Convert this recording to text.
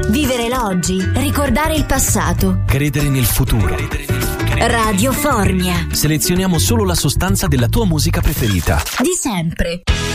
Vivere l'oggi, ricordare il passato. Credere nel futuro. Radio Formia. Selezioniamo solo la sostanza della tua musica preferita. Di sempre.